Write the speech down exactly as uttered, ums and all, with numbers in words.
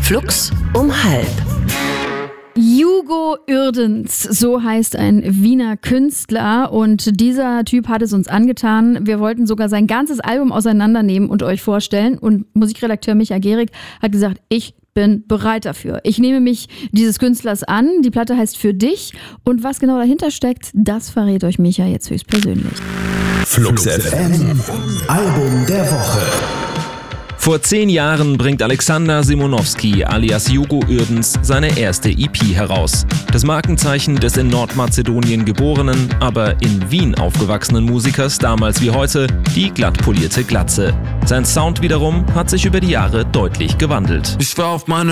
Flux um halb. Hugo Uerdens, so heißt ein Wiener Künstler, und dieser Typ hat es uns angetan. Wir wollten sogar sein ganzes Album auseinandernehmen und euch vorstellen, und Musikredakteur Micha Gehrig hat gesagt, ich bin bereit dafür. Ich nehme mich dieses Künstlers an. Die Platte heißt Für dich, und was genau dahinter steckt, das verrät euch Micha jetzt höchstpersönlich. Flux F M, Album der Woche. Vor zehn Jahren bringt Alexander Simonowski alias Hugo Uerdens seine erste E P heraus. Das Markenzeichen des in Nordmazedonien geborenen, aber in Wien aufgewachsenen Musikers, damals wie heute, die glatt polierte Glatze. Sein Sound wiederum hat sich über die Jahre deutlich gewandelt. Ich war auf meine